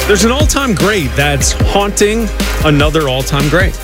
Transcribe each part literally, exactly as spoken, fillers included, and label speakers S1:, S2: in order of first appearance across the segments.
S1: There's an all-time great that's haunting another all-time great.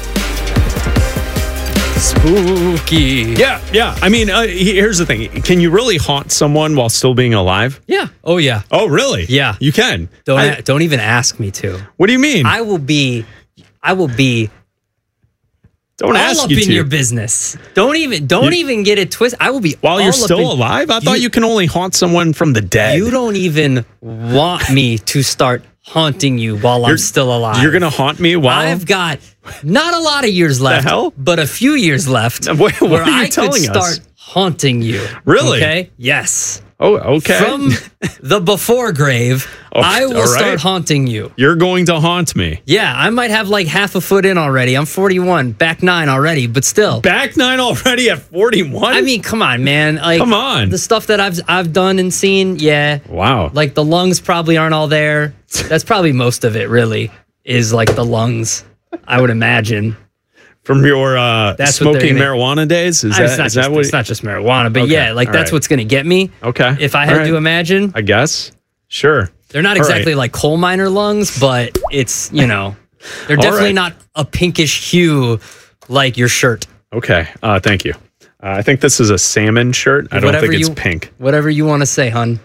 S2: Spooky.
S1: Yeah, yeah. I mean, uh, here's the thing. Can you really haunt someone while still being alive?
S2: Yeah. Oh, yeah.
S1: Oh, really?
S2: Yeah.
S1: You can.
S2: Don't
S1: I,
S2: don't even ask me to.
S1: What do you mean?
S2: I will be, I will be
S1: don't
S2: all
S1: ask
S2: up
S1: you
S2: in
S1: to.
S2: your business. Don't even, don't
S1: You-
S2: even get it twisted. I will be
S1: While
S2: all
S1: you're
S2: up
S1: still
S2: in-
S1: alive? I thought
S2: You-
S1: you can only haunt someone from the dead.
S2: You don't even want me to start haunting you while I'm
S1: You're-
S2: still alive.
S1: You're going to haunt me while...
S2: I've got not a lot of years left,
S1: hell?
S2: but a few years left
S1: What- what
S2: where
S1: are you
S2: I
S1: telling
S2: could
S1: us?
S2: start haunting you.
S1: Really?
S2: Okay. Yes.
S1: Oh, okay.
S2: From the before grave,
S1: Oh,
S2: I will
S1: all right.
S2: start haunting you.
S1: You're going to haunt me.
S2: Yeah, I might have like half a foot in already. I'm forty-one, back nine already, but still.
S1: Back nine already at forty-one?
S2: I mean, come on, man. Like,
S1: Come on.
S2: The stuff that I've I've done and seen, yeah.
S1: Wow.
S2: Like the lungs probably aren't all there. That's probably most of it. Really, is like the lungs. I would imagine.
S1: From your uh,
S2: That's what they're
S1: smoking
S2: gonna-
S1: marijuana days? Is
S2: I mean, it's
S1: that,
S2: not
S1: is
S2: just,
S1: that what...
S2: it's not just marijuana, but
S1: Okay,
S2: yeah, like
S1: all
S2: that's
S1: right.
S2: what's gonna get me.
S1: Okay.
S2: If I
S1: All
S2: had
S1: right.
S2: to imagine,
S1: I guess. Sure.
S2: they're not
S1: All right.
S2: exactly like coal miner lungs, but it's you know, they're
S1: All
S2: definitely
S1: right.
S2: not a pinkish hue like your shirt.
S1: Okay. Uh, thank you. Uh, I think this is a salmon shirt. I don't
S2: Whatever
S1: think it's
S2: you-
S1: pink.
S2: Whatever you want to say, hun.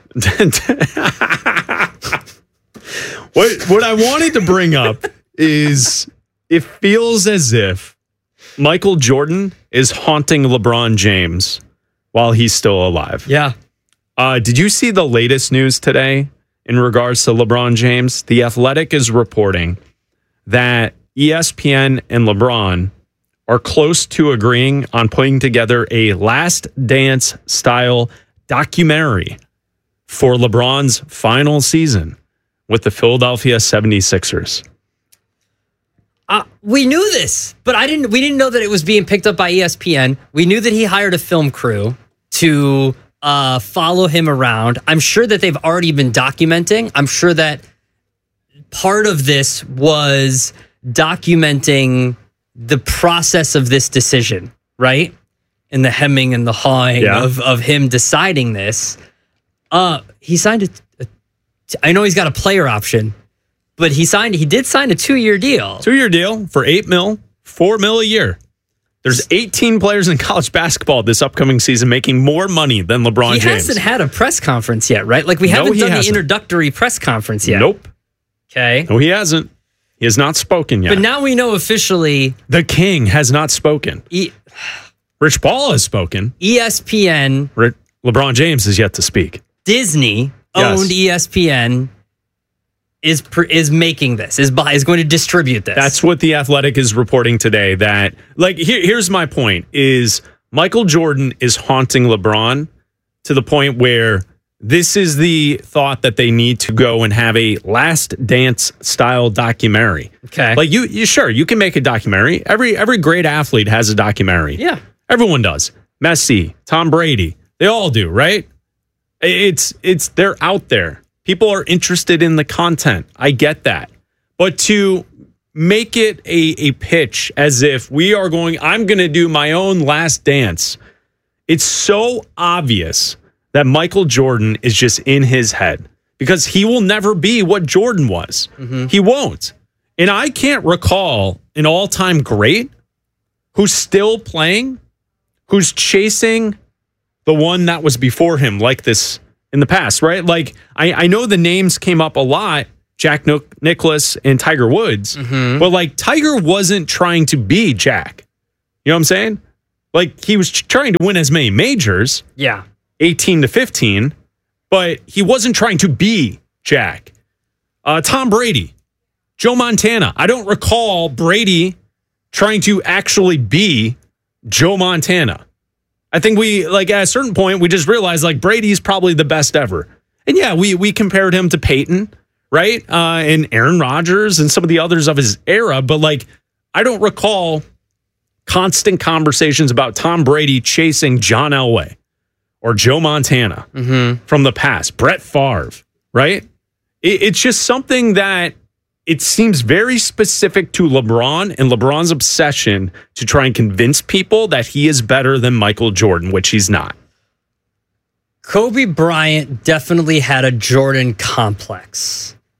S1: What what I wanted to bring up is it feels as if Michael Jordan is haunting LeBron James while he's still alive.
S2: Yeah.
S1: Uh, did you see the latest news today in regards to LeBron James? The Athletic is reporting that E S P N and LeBron are close to agreeing on putting together a Last Dance style documentary for LeBron's final season with the Philadelphia seventy-sixers.
S2: Uh, we knew this, but I didn't. We didn't know that it was being picked up by E S P N. We knew that he hired a film crew to uh, follow him around. I'm sure that they've already been documenting. I'm sure that part of this was documenting the process of this decision, right? And the hemming and the hawing
S1: Yeah.
S2: of of him deciding this. Uh, he signed a. a I know he's got a player option. But he signed. He did sign a two-year deal.
S1: Two-year deal for eight mil, four mil a year. There's eighteen players in college basketball this upcoming season making more money than LeBron
S2: He
S1: James.
S2: hasn't had a press conference yet, right? Like we
S1: No,
S2: haven't
S1: he
S2: done
S1: hasn't.
S2: the introductory press conference yet.
S1: Nope.
S2: Okay.
S1: No, he hasn't. He has not spoken yet.
S2: But now we know officially.
S1: The King has not spoken.
S2: E-
S1: Rich Paul has spoken.
S2: ESPN,
S1: Re- LeBron James is yet to speak.
S2: Disney
S1: Yes.
S2: owned E S P N. Is pr- is making this is buy, is going to distribute this.
S1: That's what the Athletic is reporting today. That like here, here's my point: is Michael Jordan is haunting LeBron to the point where this is the thought that they need to go and have a Last Dance style documentary.
S2: okay.
S1: Like you, you sure you can make a documentary. Every every great athlete has a documentary.
S2: yeah.
S1: Everyone does. Messi, Tom Brady, they all do, right? It's it's they're out there. People are interested in the content. I get that. But to make it a, a pitch as if we are going, I'm going to do my own Last Dance. It's so obvious that Michael Jordan is just in his head because he will never be what Jordan was.
S2: Mm-hmm.
S1: He won't. And I can't recall an all-time great who's still playing, who's chasing the one that was before him like this in the past, right? Like, I, I know the names came up a lot, Jack Nic- Nicklaus and Tiger Woods,
S2: Mm-hmm.
S1: but like Tiger wasn't trying to be Jack. You know what I'm saying? Like he was trying to win as many majors,
S2: Yeah.
S1: eighteen to fifteen, but he wasn't trying to be Jack. Uh, Tom Brady, Joe Montana. I don't recall Brady trying to actually be Joe Montana. I think we, like, at a certain point, we just realized, like, Brady's probably the best ever. And yeah, we we compared him to Peyton, right? Uh, and Aaron Rodgers and some of the others of his era. But, like, I don't recall constant conversations about Tom Brady chasing John Elway or Joe Montana
S2: Mm-hmm.
S1: from the past, Brett Favre, right? It, it's just something that it seems very specific to LeBron and LeBron's obsession to try and convince people that he is better than Michael Jordan, which he's not.
S2: Kobe Bryant definitely had a Jordan complex.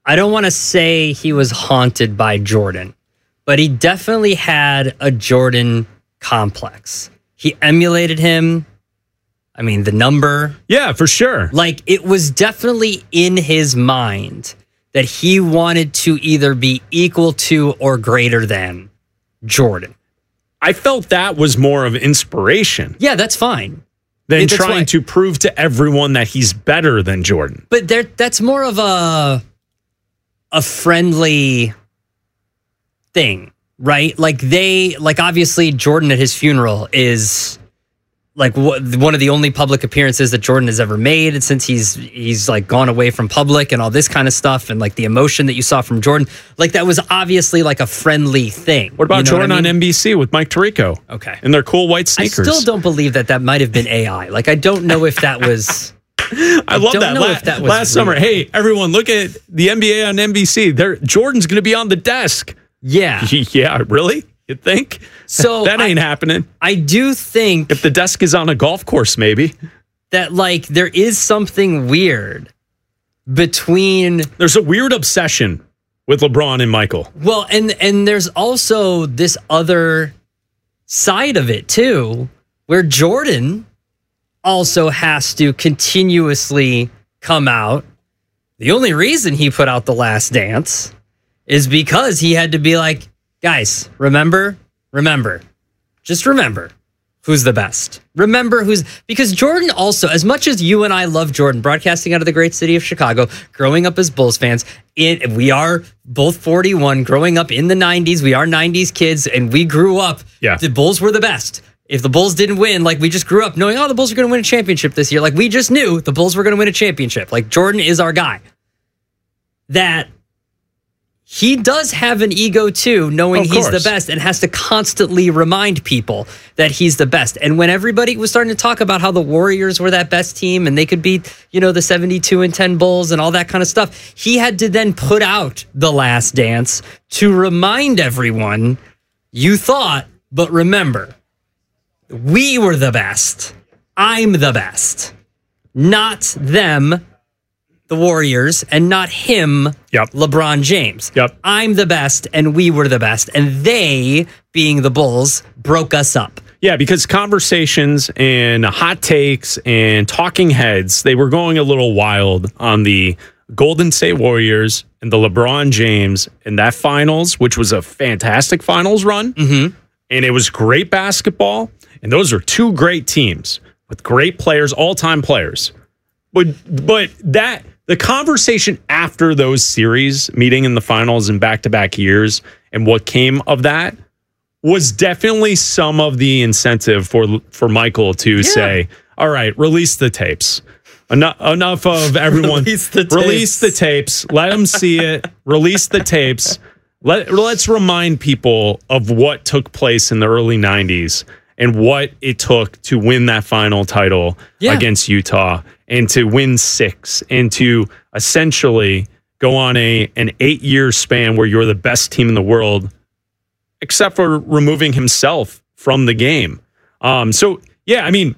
S2: I don't want to say he was haunted by Jordan, but he definitely had a Jordan complex. He emulated him. I mean, the number.
S1: Yeah, for sure.
S2: Like, it was definitely in his mind that he wanted to either be equal to or greater than Jordan.
S1: I felt that was more of inspiration.
S2: Yeah, that's fine.
S1: Than
S2: Yeah, that's
S1: trying
S2: why-
S1: to prove to everyone that he's better than Jordan.
S2: But there, that's more of a a friendly thing, right? Like they, like obviously Jordan at his funeral is like wh- one of the only public appearances that Jordan has ever made since he's he's like gone away from public and all this kind of stuff, and like the emotion that you saw from Jordan, like that was obviously like a friendly thing.
S1: What about
S2: You know
S1: Jordan
S2: I mean?
S1: on N B C with Mike Tirico?
S2: Okay.
S1: And their cool white
S2: I
S1: sneakers.
S2: still don't believe that that might have been A I. Like I don't know if that was.
S1: I love
S2: don't
S1: that.
S2: know
S1: La-
S2: if that was
S1: last
S2: real.
S1: summer, hey, everyone, look at the N B A on N B C. They're, Jordan's going to be on the desk.
S2: Yeah.
S1: Yeah, really? You think?
S2: So
S1: that ain't
S2: I-
S1: happening.
S2: I do think
S1: If the desk is on a golf course, maybe.
S2: that like there is something weird between
S1: There's a weird obsession with LeBron and Michael.
S2: well and and there's also this other side of it too where Jordan also has to continuously come out. The only reason he put out The Last Dance is because he had to be like, guys, remember, remember, just remember who's the best. Remember who's, because Jordan also, as much as you and I love Jordan, broadcasting out of the great city of Chicago, growing up as Bulls fans, it, we are both forty-one, growing up in the nineties, we are nineties kids, and we grew up,
S1: Yeah.
S2: the Bulls were the best. If the Bulls didn't win, like we just grew up knowing, oh, the Bulls are going to win a championship this year. Like we just knew the Bulls were going to win a championship. Like Jordan is our guy. That he does have an ego too, knowing
S1: Of
S2: he's the
S1: course.
S2: best and has to constantly remind people that he's the best. And when everybody was starting to talk about how the Warriors were that best team and they could beat, you know, the seventy-two and ten Bulls and all that kind of stuff, he had to then put out The Last Dance to remind everyone, you thought, but remember, we were the best. I'm the best. Not them, the Warriors, and not him,
S1: Yep.
S2: LeBron James.
S1: Yep.
S2: I'm the best, and we were the best. And they, being the Bulls, broke us up.
S1: Yeah, because conversations and hot takes and talking heads, they were going a little wild on the Golden State Warriors and the LeBron James in that finals, which was a fantastic finals run. Mm-hmm. And it was great basketball. And those are two great teams with great players, all-time players. But but that the conversation after those series, meeting in the finals in back-to-back years, and what came of that was definitely some of the incentive for for Michael to say, all right, release the tapes. Enough, enough of everyone.
S2: Release the
S1: Release
S2: tapes.
S1: the tapes. Let them see it. Release the tapes. Let, let's remind people of what took place in the early nineties and what it took to win that final title
S2: Yeah.
S1: against Utah and to win six and to essentially go on a an eight-year span where you're the best team in the world, except for removing himself from the game. Um, so, yeah, I mean,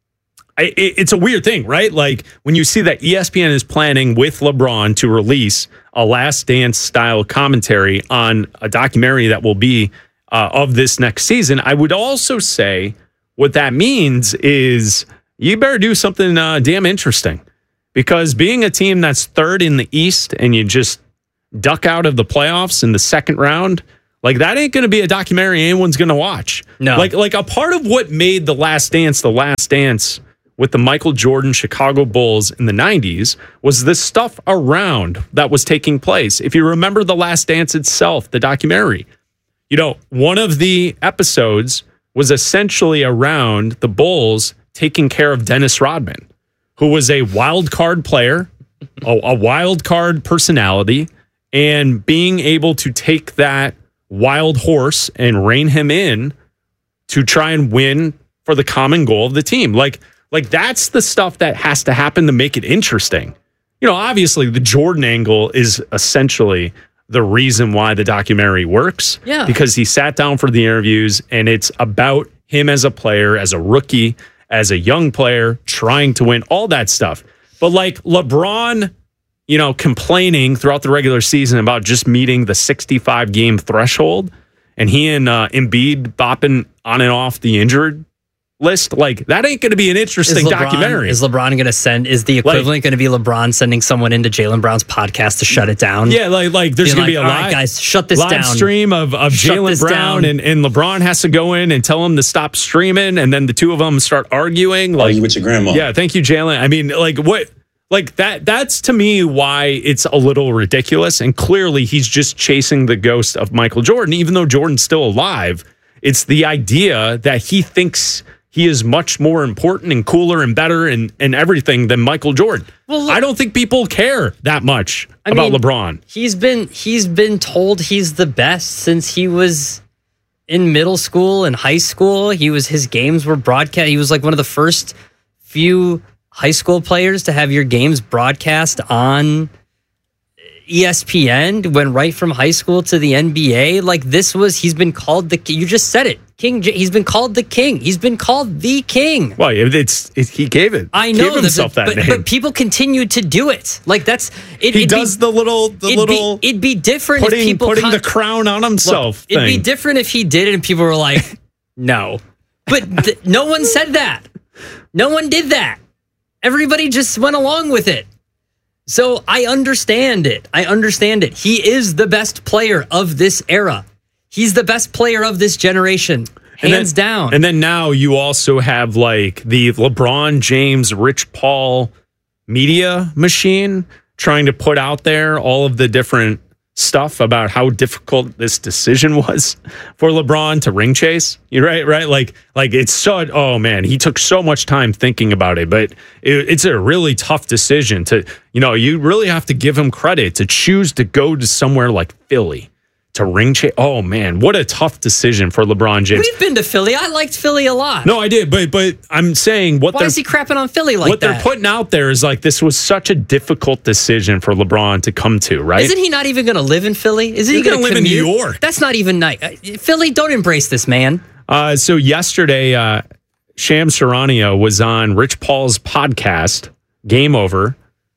S1: I, it, it's a weird thing, right? Like when you see that E S P N is planning with LeBron to release a Last Dance style commentary on a documentary that will be uh, of this next season, I would also say what that means is you better do something uh, damn interesting, because being a team that's third in the East and you just duck out of the playoffs in the second round, like that ain't going to be a documentary anyone's going to watch.
S2: No.
S1: Like, like a part of what made The Last Dance The Last Dance with the Michael Jordan Chicago Bulls in the nineties was the stuff around that was taking place. If you remember The Last Dance itself, the documentary, you know, one of the episodes was essentially around the Bulls taking care of Dennis Rodman, who was a wild card player, a, a wild card personality, and being able to take that wild horse and rein him in to try and win for the common goal of the team. Like, like that's the stuff that has to happen to make it interesting. You know, obviously the Jordan angle is essentially the reason why the documentary works.
S2: Yeah.
S1: Because he sat down for the interviews and it's about him as a player, as a rookie, as a young player, trying to win, all that stuff. But like LeBron, you know, complaining throughout the regular season about just meeting the sixty-five game threshold, and he and uh, Embiid bopping on and off the injured list, like that ain't going to be an interesting
S2: is LeBron,
S1: documentary.
S2: Is LeBron going to send? Is the equivalent like, going to be LeBron sending someone into Jaylen Brown's podcast to shut it down?
S1: Yeah, like like there's going
S2: like,
S1: to be a
S2: all
S1: live,
S2: right, guys, shut this
S1: live
S2: down.
S1: stream of of Jaylen Brown, and, and LeBron has to go in and tell him to stop streaming, and then the two of them start arguing. Like,
S3: argue with your grandma.
S1: Yeah, thank you, Jaylen. I mean, like what? Like that. That's to me why it's a little ridiculous, and clearly he's just chasing the ghost of Michael Jordan, even though Jordan's still alive. It's the idea that he thinks he is much more important and cooler and better and, and everything than Michael Jordan. Well, look, I don't think people care that much I about mean, LeBron.
S2: He's been he's been told he's the best since he was in middle school and high school. He was his games were broadcast. He was like one of the first few high school players to have your games broadcast on E S P N. Went right from high school to the N B A. Like this was, he's been called the, you just said it. King, he's been called the king. He's been called the king.
S1: Well, it's, it's he gave it.
S2: I know
S1: gave himself
S2: that,
S1: that
S2: but,
S1: name.
S2: but people continue to do it. Like that's it.
S1: He does be, the little, the
S2: it'd
S1: little.
S2: Be, it'd be different
S1: putting,
S2: if people
S1: putting
S2: con-
S1: the crown on himself.
S2: Look, it'd
S1: thing.
S2: be different if he did it and people were like, no. But th- no one said that. No one did that. Everybody just went along with it. So I understand it. I understand it. He is the best player of this era. He's the best player of this generation. Hands
S1: then,
S2: down.
S1: And then now you also have like the LeBron James, Rich Paul media machine trying to put out there all of the different stuff about how difficult this decision was for LeBron to ring chase. You're right, right? Like, like it's so, oh man, he took so much time thinking about it, but it, it's a really tough decision to, you know, you really have to give him credit to choose to go to somewhere like Philly to ring chase. Oh man, what a tough decision for LeBron James.
S2: We've been to Philly. I liked Philly a lot.
S1: No, I did, but but I'm saying what
S2: why is he crapping on Philly like
S1: what
S2: that?
S1: What they're putting out there is like this was such a difficult decision for LeBron to come to, right?
S2: Isn't he not even going to live in Philly? Isn't
S1: He's
S2: he going to
S1: live in New York?
S2: That's not even nice. Philly, don't embrace this man.
S1: Uh, so yesterday, uh, Shams Charania was on Rich Paul's podcast, Game Over,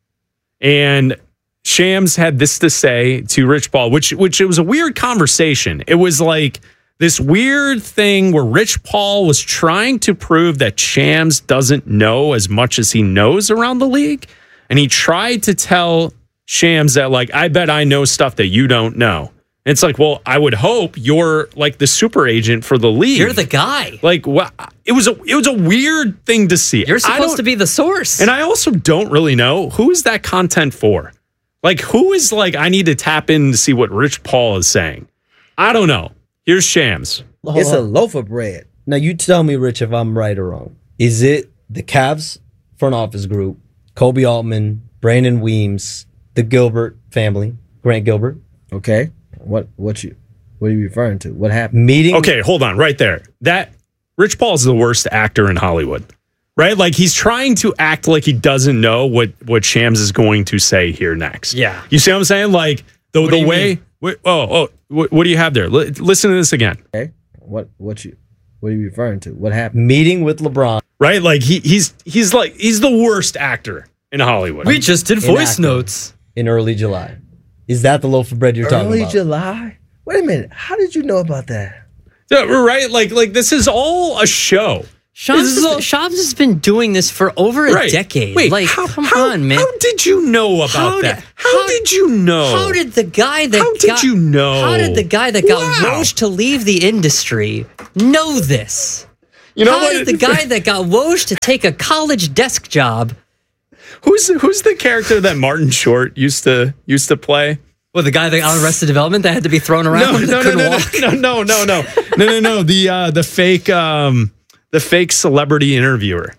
S1: and Shams had this to say to Rich Paul, which which it was a weird conversation. It was like this weird thing where Rich Paul was trying to prove that Shams doesn't know as much as he knows around the league. And he tried to tell Shams that, like, I bet I know stuff that you don't know. And it's like, well, I would hope you're like the super agent for the league.
S2: You're the guy.
S1: Like, well, it was a it was a weird thing to see.
S2: You're supposed to be the source.
S1: And I also don't really know who is that content for. Like, who is like, I need to tap in to see what Rich Paul is saying. I don't know. Here's Shams.
S4: It's a loaf of bread. Now, you tell me, Rich, if I'm right or wrong. Is it the Cavs front office group, Kobe Altman, Brandon Weems, the Gilbert family, Grant Gilbert?
S5: Okay. What what you what are you referring to? What happened?
S4: Meeting.
S1: Okay, hold on, right there. That Rich Paul is the worst actor in Hollywood. Right? Like he's trying to act like he doesn't know what, what Shams is going to say here next.
S2: Yeah.
S1: You see what I'm saying? Like the,
S2: What
S1: the
S2: do you
S1: way, wait, oh, oh, what, what do you have there? L- listen to this again.
S5: Okay. What what you what are you referring to? What happened?
S4: Meeting with LeBron.
S1: Right? Like he he's he's like he's the worst actor in Hollywood.
S2: We just did voice
S4: Inactive.
S2: notes.
S4: In early July. Is that the loaf of bread you're talking
S5: Early
S4: about?
S5: July? Wait a minute. How did you know about that?
S1: Yeah, right? Like like this is all a show.
S2: Shams
S1: This is
S2: has,
S1: all-
S2: been, Shams has been doing this for over a
S1: Right.
S2: decade.
S1: Wait,
S2: like,
S1: how,
S2: come
S1: how-
S2: on, man.
S1: How did you know about
S2: How
S1: that?
S2: did-
S1: how,
S2: how-
S1: did you know?
S2: How did the guy that
S1: How did
S2: got,
S1: you know?
S2: How did the guy that got
S1: Wow.
S2: Woj to leave the industry know this?
S1: you know
S2: How
S1: what?
S2: did the guy that got Woj to take a college desk job?
S1: Who's who's the character that Martin Short used to used to play?
S2: Well, the guy that got Arrested Development that had to be thrown around
S1: No,
S2: that
S1: no, no,
S2: couldn't
S1: no,
S2: walk.
S1: no, no, no, no, no, no, no. The uh, the fake um, the fake celebrity interviewer.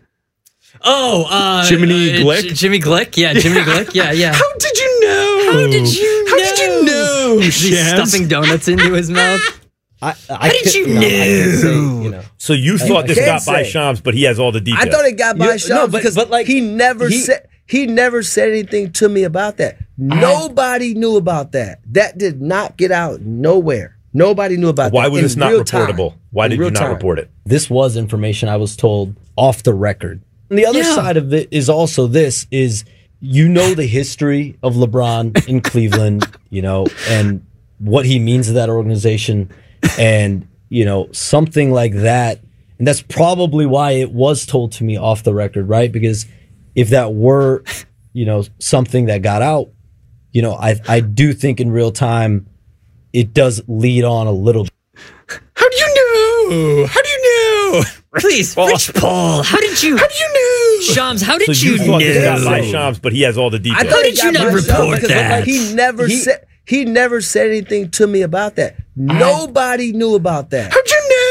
S2: Oh, uh,
S1: Jiminy
S2: uh,
S1: Glick?
S2: J- Jimmy Glick? Yeah, Jimmy Glick. Yeah, yeah.
S1: How did you know?
S2: How did you
S1: How did you know?
S2: He's
S1: Shams?
S2: stuffing donuts into his mouth.
S4: I, I
S2: How did
S4: could-
S2: you
S4: no, I can't say,
S2: know?
S4: you know.
S3: So you thought this
S5: can't
S3: got by
S5: say.
S3: Shams, but he has all the details.
S5: I thought it got by
S4: You-
S5: Shams
S4: no, but-
S5: because
S4: but, like,
S5: he never
S4: he-
S5: said he never said anything to me about that. Nobody knew about that. That did not get out nowhere. Nobody knew about
S3: Why
S5: that.
S3: was
S5: in
S3: this not
S5: real time.
S3: reportable? Why
S5: In
S3: did
S5: real
S3: you not
S5: time.
S3: report it?
S4: This was information I was told off the record. And the other
S2: Yeah.
S4: side of it is also this is you know the history of LeBron in Cleveland, you know, and what he means to that organization, and you know, something like that. And that's probably why it was told to me off the record, right? Because if that were, you know, something that got out, you know, I I do think in real time it does lead on a little.
S1: How do you know? How do you know?
S2: Please, Rich Paul, how did you?
S1: How do you know?
S2: Shams, how did
S3: So
S2: you,
S3: you thought this got by
S2: know?
S3: Shams, but he has all the details.
S2: How did you not report that?
S5: He never
S4: He-
S5: said he never said anything to me about that. Nobody knew about that.
S1: How'd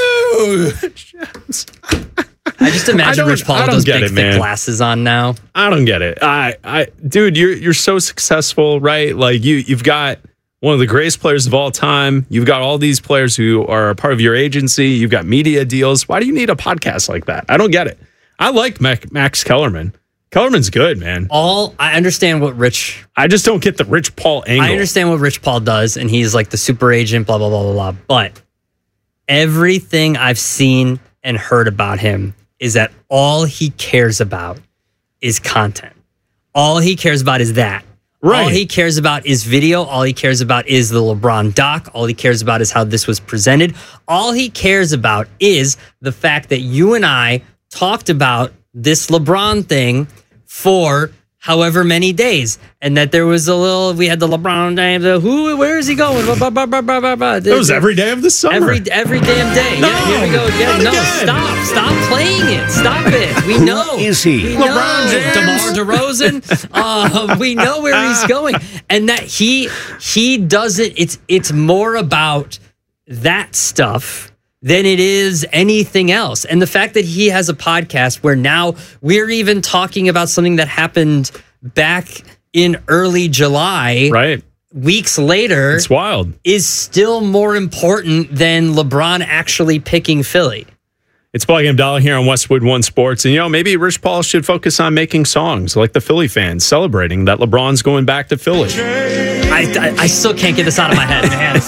S1: you know?
S2: I just
S1: I
S2: imagine
S1: don't-
S2: Rich Paul
S1: I
S2: with
S1: don't
S2: those
S1: get
S2: big
S1: it,
S2: thick
S1: man.
S2: glasses on now.
S1: I don't get it. I, I, dude, you're you're so successful, right? Like you, you've got one of the greatest players of all time. You've got all these players who are a part of your agency. You've got media deals. Why do you need a podcast like that? I don't get it. I like Mac, Max Kellerman. Kellerman's good, man.
S2: All I understand what Rich
S1: I just don't get the Rich Paul angle.
S2: I understand what Rich Paul does, and he's like the super agent, blah, blah, blah, blah, blah. But everything I've seen and heard about him is that all he cares about is content. All he cares about is that.
S1: Right.
S2: All he cares about is video. All he cares about is the LeBron doc. All he cares about is how this was presented. All he cares about is the fact that you and I talked about this LeBron thing for however many days, and that there was a little, we had the LeBron day, the who, where is he going? Blah, blah, blah, blah, blah, blah, blah.
S1: It was every day of the summer.
S2: Every every damn day.
S1: No,
S2: yeah, here we go again.
S1: not
S2: No,
S1: again.
S2: stop. Stop playing it. Stop it. We know.
S6: is he?
S2: We
S1: LeBron
S2: know.
S1: James.
S2: DeMar DeRozan. uh, we know where he's going. And that he he doesn't, it's it's more about that stuff than it is anything else. And the fact that he has a podcast where now we're even talking about something that happened back in early July,
S1: Right.
S2: weeks later,
S1: It's wild.
S2: is still more important than LeBron actually picking Philly.
S1: It's Ball Game Dollar here on Westwood One Sports. And, you know, maybe Rich Paul should focus on making songs like the Philly fans celebrating that LeBron's going back to Philly.
S2: I, I, I still can't get this out of my head, man.